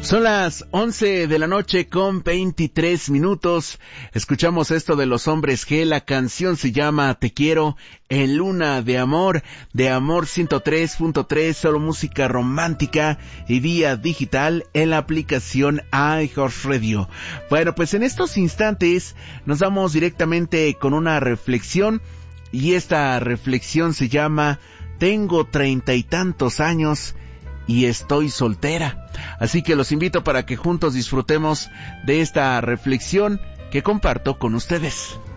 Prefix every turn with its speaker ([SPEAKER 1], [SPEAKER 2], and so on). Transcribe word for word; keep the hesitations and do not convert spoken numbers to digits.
[SPEAKER 1] Son las once de la noche con veintitrés minutos. Escuchamos esto de Los Hombres G. La canción se llama Te Quiero en Luna de Amor, de Amor ciento tres punto tres, solo música romántica y vía digital en la aplicación iHeartRadio. Bueno, pues en estos instantes nos vamos directamente con una reflexión, y esta reflexión se llama Tengo treinta y tantos años y estoy soltera. Así que los invito para que juntos disfrutemos de esta reflexión que comparto con ustedes.